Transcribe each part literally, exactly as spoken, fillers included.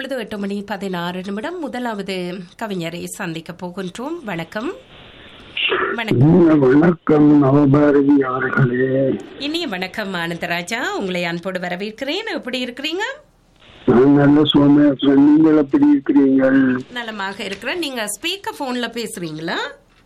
இப்பொழுது எட்டு மணி பதினாறு நிமிடம். முதலாவது கவிஞரை சந்திக்க போகின்றோம். வணக்கம். வணக்கம் வணக்கம் நவபாரதி அவர்களே. இனிய வணக்கம் ஆனந்தராஜா, உங்களை அன்போடு வரவேற்கிறேன். எப்படி இருக்கிறீங்க? நான் நல்ல சோமேஸ்வரன், நீங்கள் எப்படி இருக்கிறீர்கள்? நலமாக இருக்கிறேன். நீங்க ஸ்பீக்கர் போன்ல பேசுறீங்களா?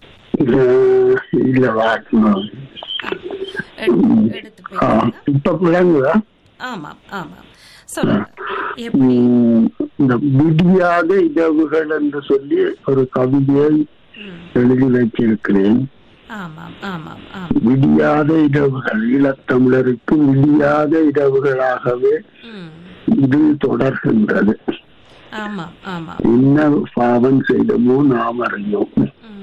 இல்ல வாட்ஸ்அப் எடுத்து பேசுங்க. இப்ப பிள்ளைங்களா? ஆமாம் ஆமாம், சொல்லுங்க. இந்த விடியாத இரவுகள் என்று சொல்லி ஒரு கவிதையை எழுதி வைத்திருக்கிறேன். ஆமாம் ஆமாம் ஆமாம். விடியாத இரவுகள், ஈழத்தமிழருக்கு விடியாத இரவுகளாகவே இது தொடர்கின்றது. ஆமாம் ஆமாம். என்ன பாவம் செய்தமோ நாம் அறியோம்.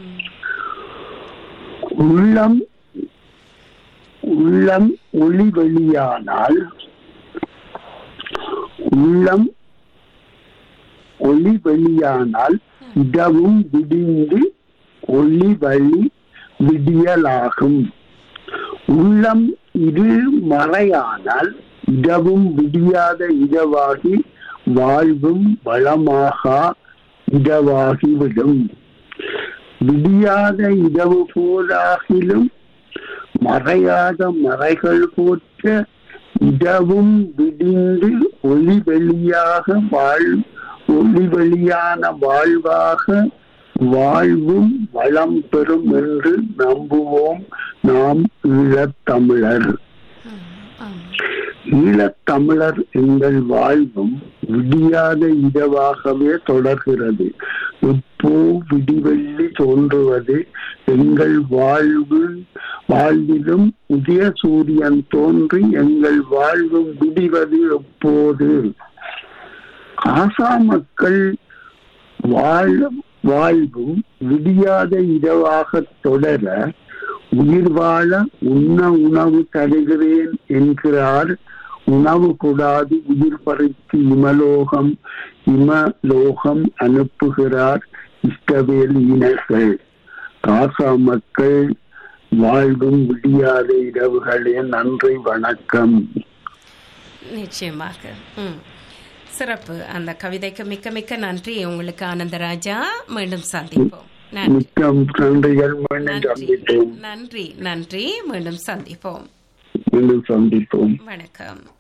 உள்ளம் உள்ளம் ஒளி வெளியானால் உள்ளம் ஒளி வெளியானால் இடமும் விடிந்து ஒளி வழி விடியலாகும். உள்ளம் இருள் மறையானால் இடமும் விடியாத இடவாகி வாழ்வும் வளமாக இடவாகிவிடும். விடியாத இடவு போலாகிலும் மறையாத மறைகள் போற்ற இடவும் விடிந்து ஒளி வெளியாக வாழ் ஒளி வெளியான வாழ்வாக வாழ்வும் வளம் பெறும் என்று நம்புவோம் நாம் ஈழத்தமிழர். ஈழத்தமிழர் எங்கள் வாழ்வும் விடியாத இரவாகவே தொடர்கிறது. எப்போ விடிவெள்ளி தோன்றுவது எங்கள் வாழ்வு வாழ்விலும் உதய சூரியன் தோன்றி எங்கள் வாழ்வும் விடிவது எப்போது? ஆசா மக்கள் வாழ் வாழ்வும் விடியாத இரவாக தொடர உயிர் வாழ உண்ண உணவு தருகிறேன் என்கிறார். உணவு கூடாது உயிர் பறித்து இமலோகம் இமலோகம் அனுப்புகிறார் இஷ்டவேல் இனர்கள். காசா மக்கள் வாழ்வும் விடியாத இரவுகளே. நன்றி, வணக்கம். நிச்சயமாக சிறப்பு. அந்த கவிதைக்கு மிக்க மிக்க நன்றி உங்களுக்கு ஆனந்தராஜா. மீண்டும் சந்திப்போம். நன்றிகள். மீண்டும் சந்திப்போம். நன்றி நன்றி. மீண்டும் சந்திப்போம். மீண்டும் சந்திப்போம். வணக்கம்.